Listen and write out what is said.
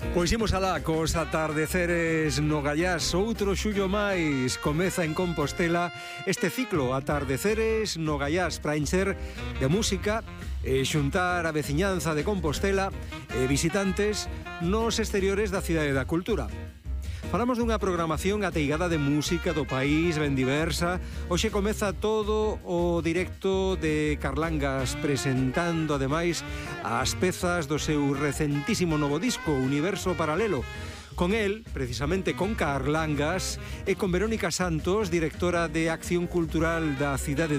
Pois imos alá cos atardeceres no Gaiás. Outro xullo máis comeza en Compostela este ciclo Atardeceres no Gaiás para encher de música e xuntar a veciñanza de Compostela e visitantes nos exteriores da Cidade da Cultura. Falamos dunha programación ateigada de música do país, ben diversa. Hoxe comeza todo o directo de Carlangas presentando, ademais, as pezas do seu recentísimo novo disco, Universo Paralelo. Con el, precisamente con Carlangas, e con Verónica Santos, directora de Acción Cultural da Cidade